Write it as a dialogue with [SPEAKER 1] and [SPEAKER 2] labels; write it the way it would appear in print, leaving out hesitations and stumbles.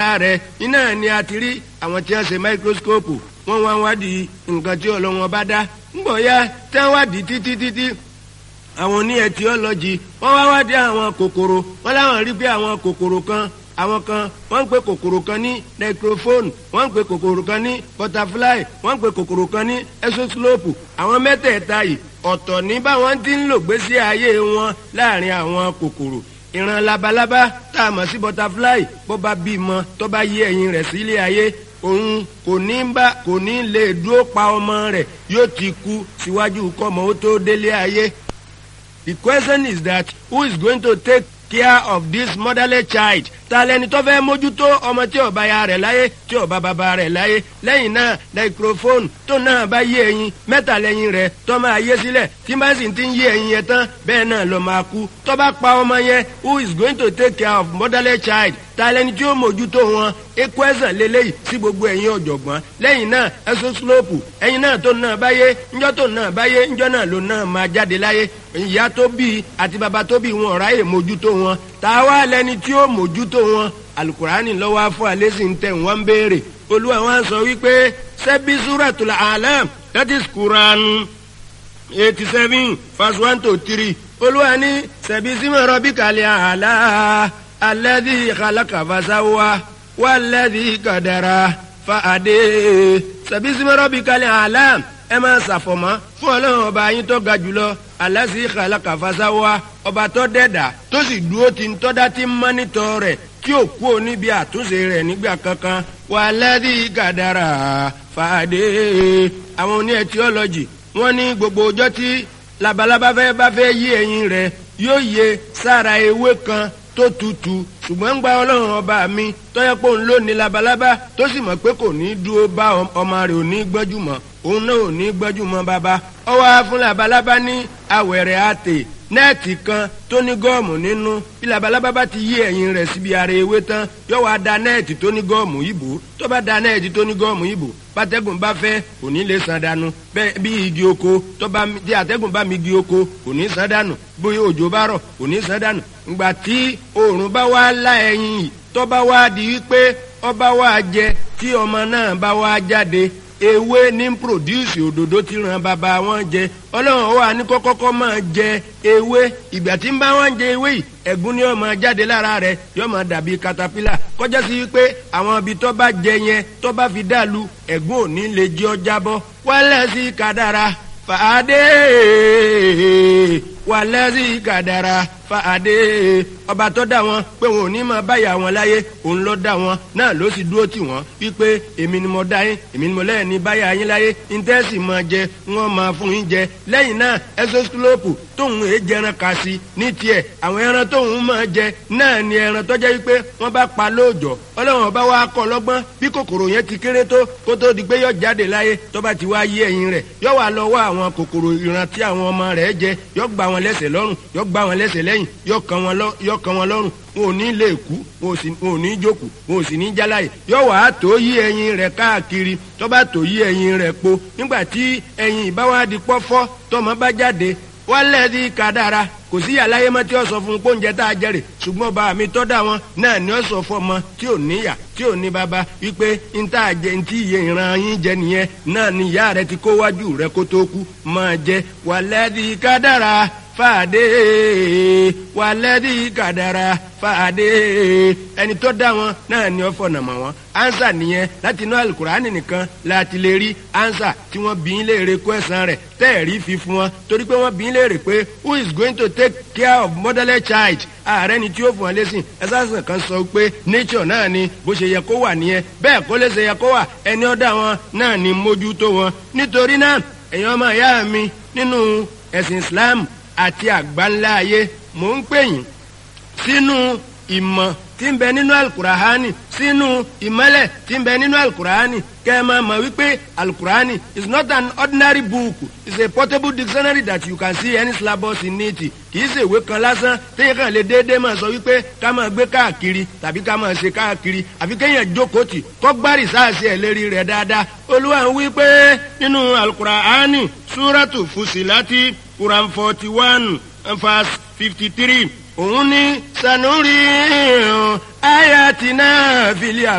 [SPEAKER 1] ara rẹ̀ iná ni a ti rí àwọn tí wọ́n ṣe máíkróskópù wọ́n wá wádìí nǹkan tí Ọlọ́run bá dá ńgbọ̀ ya tí wọ́n wádìí títí àwọn oní etiọ́lọ́jì wọ́n wá wádìí àwọn kòkòrò wọ́n láwọn rí pé àwọn kòkòrò kan àwọn kan wọ́n ń pe kòkòrò kan ní necrophone wọ́n ń pe kòkòrò kan ní butterfly wọ́n ń pe kòkòrò kan ní exoslope àwọn mẹ́tẹ̀ẹ̀ta yìí ọ̀tọ̀ ní báwọn ti ń lò gbésí ayé wọn láàrin àwọn kòkòrò ìran labalábá tá a mọ̀ sí butterfly bó bá bímọ tó bá yé ẹyin rẹ̀ sílé ayé òun kò ní lè dúró pa ọmọ rẹ̀ yóò ti kú síwájú kọ́mọ ó tó délé ayé. The question is that who is going to take care of this motherless child? Ta lẹni tó fẹ́ mójútó ọmọ tí ó bá ya rẹ̀ láyé tí ó bá bàbá rẹ̀ láyé lẹ́yìn náà microphone tó náà bá yé ẹyin mẹ́ta lẹ́yìn rẹ̀ tó máa yé sílẹ̀ tí bá sì ti ń yé ẹyin yẹn tán bẹ́ẹ̀ náà ló máa kú tó bá pa ọmọ yẹn who is going to take care of motherless child? Ta lẹni tí ó mójútó wọn equation lélẹ́yìí sí gbogbo ẹ̀yin ọ̀jọ̀gbọ́n lẹ́yìn náà exoslope ẹyin náà tó náà bá yé ńjọ́ tó náà bá yé ńjọ́ náà ló náà máa jáde láyé ìyá tó bí àti bàbá tó bí wọn ọ̀ráyè mójútó wọn ta wá lẹni tí ó mójútó wọn alukurani lọ́wọ́ afọ alẹ́sì ń tẹ̀ wọ́n ń béèrè olúwa wọn sọ wípé ṣebí suratul alam that is Quran 87 verse 1-3 olúwa ní ṣebí símọ̀ rabbikal a'la alladhi khalaqa fasawwa walladhi qadara fa'ade ṣebí símọ̀ rabbikal a'la ẹ máa ṣàfọ̀mọ́ fún Ọlọ́run ọba yín tó ga jùlọ alladhi khalaqa fasawwa ọba tó dẹ̀dá tó sì dúró ti ń tọ́dá tí ń mọ́nítọ̀ rẹ̀ tí ò kú níbi àtúnṣe rẹ̀ nígbà kankan walladhi qadara fa'ade. àwọn oní etiọ́lọ́jì wọ́n ní gbogbo ọjọ́ tí labalábá bá fẹ́ yí ẹyin rẹ̀ yóò yé sára ewé kan tó tutù ṣùgbọ́n ń gba Ọlọ́run ọba mi tọ́yẹ́ pé òun ló ní labalábá tó sì mọ̀ pé kò ní dúró bá ọmọ rẹ̀ ò ní gbọ́júmọ̀ òun náà ò ní gbọ́júmọ̀ bàbá ó wá fún labalábá ní àwẹ̀rẹ̀ àtè nẹ́ẹ̀tì kan tó ní gọ́ọ̀mù nínú bí labalábá bá ti yí ẹ̀yìn rẹ̀ síbi ara ewé tán yóò wá da nẹ́ẹ̀tì tó ní gọ́ọ̀mù ìbò tó bá da nẹ́ẹ̀tì tó ní gọ́ọ̀mù ìbò bátẹ́gùn bá fẹ́ kò ní lè san dànù bẹ́ẹ̀ bí igi oko tí àtẹ́gùn bá mi igi oko kò ní san dànù bóyá òjò bá rọ̀ kò ní san dànù ńgbà tí oòrùn bá wá lá ẹyin yìí tó bá wá di wípé ọba wá jẹ tí ọmọ náà bá wá jáde ewé ní produce òdòdó tí ràn bàbá wọn jẹ Ọlọ́run wà ní kọ́kọ́kọ́ máa jẹ ewé ìgbà tí ń bá wọn jẹ ewé yìí ẹ̀gún ni ó máa jáde lára rẹ̀ yóò máa dàbí katapila kọjá sí wípé àwọn ibi tó bá jẹ yẹn tó bá fi dàlú ẹ̀gún ò ní lè jẹ ọ jábọ́ walladhi qadara fa'ade walladhi qadara fa'ade ọba tó dá wọn pé wọn ò ní máa báyà wọn láyé òun ló dá wọn náà ló sì dúró tì wọn wípé èmi ni mo dá yín èmi ni mo lẹ́yìn ní báyà yín láyé íńtẹ́sì máa jẹ wọn máa fún yín jẹ lẹ́yìn náà exoslope tóun èé jẹran kà sí ní tiẹ̀ àwọn ẹran tóun máa jẹ náà ni ẹran tó jẹ́ wípé wọ́n bá pa lóòjọ́ Ọlọ́run ọba wa kọ́ lọ́gbọ́n bí kòkòrò yẹn ti kéré tó kó tó di pé yọ jáde láyé tó bá ti wá yé ẹyin rẹ̀ yọ wà lọ wá àwọn kòkòrò ìran tí àwọn ọmọ rẹ̀ jẹ yọ gbá wọn lẹ́sẹ̀ lọ́rùn yọ gbá wọn lẹ́sẹ̀ lẹ́yìn yọ kàn wọn lọ́rùn wọn ò ní lè kú wọn ò ní jókòó wọn ò sì ní jáláyè yọ wàá tó yí ẹyin rẹ̀ káàkiri tó bá tó yí ẹyin rẹ̀ po nígbà tí ẹyin ìbáwádìí pọ́fọ́ tọmọ bá jáde walladhi qadara kò sí àlàyé mọ́ tí ó sọ fún pọ́njẹ tá a jẹrè ṣùgbọ́n bá mi tọ́ da wọn náà ni ó sọ fún ọmọ tí ò níyà tí ò ní bàbá wípé n tá a jẹ ntí iye ìran yín jẹ nìyẹn náà ni ìyá rẹ ti kó wájú rẹ kó tó kú máa jẹ walladhi qadara fàdé walladhi qadara fàdé ẹni tó dá wọn náà ni ó fọ̀nà mọ́ wọn ansa nìyẹn láti inú alukurani nìkan láti lè rí ansa tí wọ́n bí ń léèrè kó ẹ̀sán rẹ̀ tẹ́ẹ̀rí fi fún wọn torí pé wọ́n bí ń léèrè pé who is going to take care of motherless child ààrẹ ni tí ó fún wọn lẹ́sìn ẹ̀sán kan sọ pé nature náà ni bó ṣe yẹ kó wà nìyẹn bẹ́ẹ̀ kó lè ṣe yẹ kó wà ẹni ó dá wọn náà ni mójútó wọn nítorí náà èèyàn ọmọ ìyá mi nínú ẹ̀sìn Islam àti àgbáńlá ayé mò ń pè yín sínú ìmọ̀ tí ń bẹ nínú alukurahani sínú ìmọ́lẹ̀ tí ń bẹ nínú alukurahani kẹ́ ẹ máa mọ̀ wípé alukurahani is not an ordinary book it's a portable dictionary that you can see any syllabus in it kìí ṣe ìwé kan lásán téèyàn kàn lè déédéé máa sọ wípé ká máa gbé káàkiri tàbí ká máa ṣe káàkiri àfi kéèyàn jókòó tì kọ́ gbárì sáàsì ẹ̀ lérí rẹ̀ dáadáa olúwa ń wí pé nínú alukurahani súrátù Fusilati Quran 41 verse 53 òun ní sanuri ayatina fìlíà.